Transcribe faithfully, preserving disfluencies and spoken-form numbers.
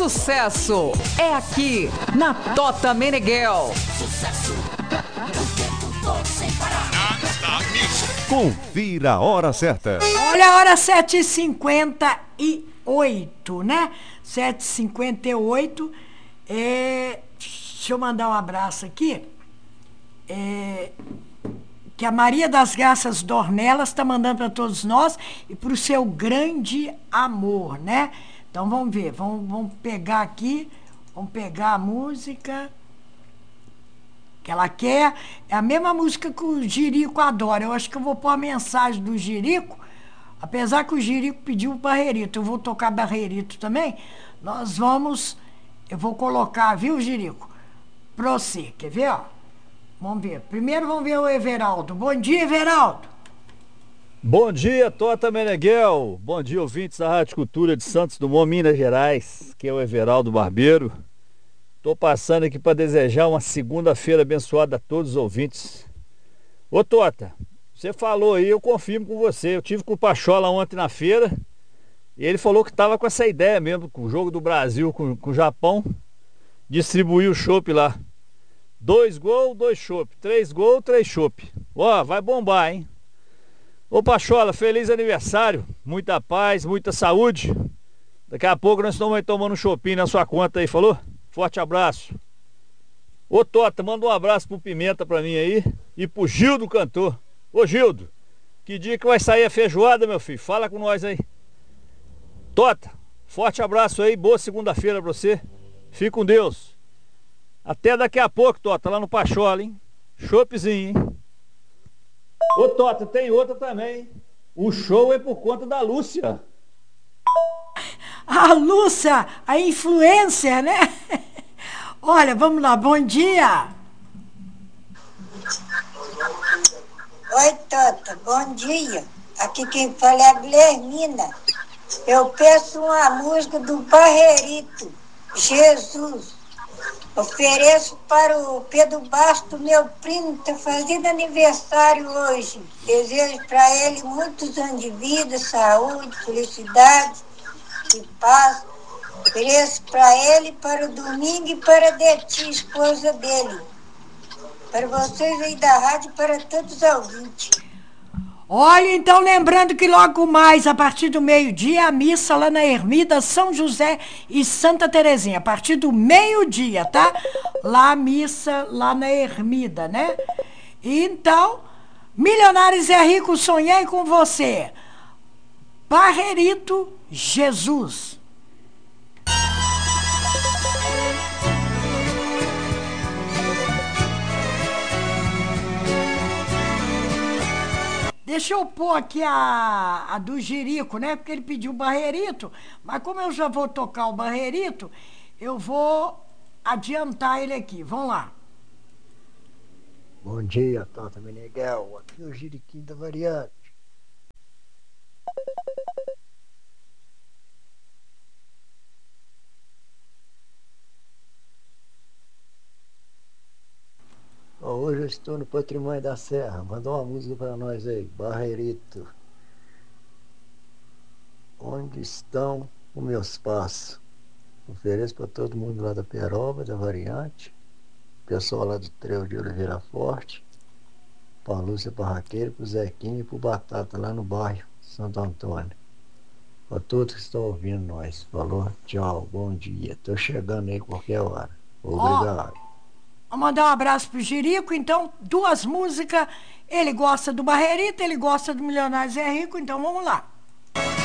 sucesso é aqui na Tota Meneghel. Sucesso o tempo todo sem parar. Confira a hora certa. Olha a hora sete e cinquenta e oito, né? sete e cinquenta e oito. É... Deixa eu mandar um abraço aqui. É... Que a Maria das Graças Dornelas está mandando para todos nós e para o seu grande amor, né? Então vamos ver, vamos, vamos pegar aqui, vamos pegar a música que ela quer. É a mesma música que o Jerico adora. Eu acho que eu vou pôr a mensagem do Jerico, apesar que o Jerico pediu o Barreirito, eu vou tocar Barreirito também. Nós vamos, eu vou colocar, viu, Jerico? Pra você, quer ver, ó? Vamos ver. Primeiro vamos ver o Everaldo. Bom dia, Everaldo. Bom dia, Tota Meneghel. Bom dia, ouvintes da Rádio Cultura de Santos Dumont, Minas Gerais. Que é o Everaldo Barbeiro. Tô passando aqui para desejar uma segunda-feira abençoada a todos os ouvintes. Ô Tota, você falou aí, eu confirmo com você. Eu tive com o Pachola ontem na feira e ele falou que tava com essa ideia mesmo, com o jogo do Brasil com, com o Japão, distribuir o chopp lá. Dois gols, dois chopp. Três gols, três chopp. Ó, vai bombar, hein? Ô Pachola, feliz aniversário. Muita paz, muita saúde. Daqui a pouco nós estamos aí tomando um choppinho na sua conta aí, falou? Forte abraço. Ô Tota, manda um abraço pro Pimenta pra mim aí e pro Gildo cantor. Ô Gildo, que dia que vai sair a feijoada, meu filho? Fala com nós aí. Tota, forte abraço aí, boa segunda-feira pra você. Fique com Deus. Até daqui a pouco, Tota, lá no Pachola, hein? Choppzinho, hein? Ô Tota, tem outra também, hein? O show é por conta da Lúcia. A Lúcia, a influencer, né? Olha, vamos lá, bom dia. Oi, Tota, bom dia. Aqui quem fala é a Guilhermina. Eu peço uma música do Barreirito, Jesus. Ofereço para o Pedro Basto, meu primo, que está fazendo aniversário hoje. Desejo para ele muitos anos de vida, saúde, felicidade e paz. Ofereço para ele, para o Domingo e para a Deti, esposa dele. Para vocês aí da rádio, para todos os ouvintes. Olha, então, lembrando que logo mais, a partir do meio-dia, a missa lá na Ermida São José e Santa Terezinha. A partir do meio-dia, tá? Lá a missa, lá na Ermida, né? E então, Milionários é Rico, sonhei com você. Barreirito Jesus. Deixa eu pôr aqui a, a do Jerico, né? Porque ele pediu o Barreirito. Mas como eu já vou tocar o Barreirito, eu vou adiantar ele aqui. Vamos lá. Bom dia, Tota Meneghel. Aqui é o Jeriquinho da Variante. Hoje eu estou no Patrimônio da Serra. Manda uma música para nós aí, Barreirito. Onde estão os meus passos? Ofereço para todo mundo lá da Peroba, da Variante, pessoal lá do Trevo de Oliveira Forte, para a Lúcia Barraqueira, para o Zequinha e para o Batata lá no bairro Santo Antônio. Para todos que estão ouvindo nós. Falou, tchau, bom dia. Estou chegando aí qualquer hora. Obrigado. Oh. Vou mandar um abraço pro Jerico, então, duas músicas. Ele gosta do Barreirito, ele gosta do Milionários é Rico, então vamos lá.